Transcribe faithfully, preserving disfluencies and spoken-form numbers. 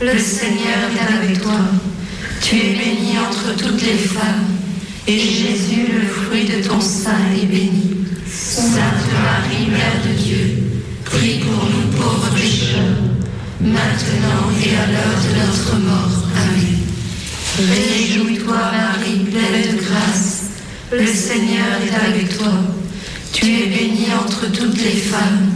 Le Seigneur est avec toi. Tu es bénie entre toutes les femmes, et Jésus, le fruit de ton sein, est béni. Sainte Marie, Mère de Dieu, prie pour nous pauvres pécheurs, maintenant et à l'heure de notre mort. Amen. Réjouis-toi, Marie, pleine de grâce, le Seigneur est avec toi. Tu es bénie entre toutes les femmes,